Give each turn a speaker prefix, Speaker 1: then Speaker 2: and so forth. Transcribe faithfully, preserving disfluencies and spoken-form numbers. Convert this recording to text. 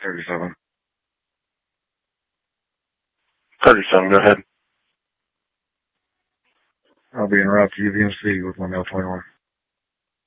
Speaker 1: thirty-seven.
Speaker 2: thirty-seven, go ahead.
Speaker 1: I'll be in route to U V M C with one L twenty-one.